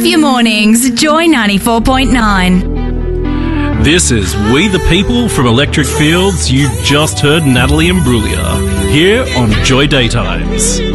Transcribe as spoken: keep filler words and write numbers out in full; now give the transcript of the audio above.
your mornings. Joy ninety-four point nine. This is We the People from Electric Fields. You've just heard Natalie Imbruglia here on Joy Daytimes.